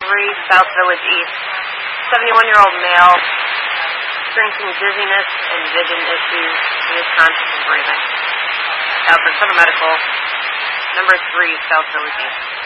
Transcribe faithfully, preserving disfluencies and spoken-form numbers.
three, South Village East. seventy-one-year-old male, experiencing dizziness and vision issues. He is conscious and breathing. Alfred Center Medical, number three, South Village East.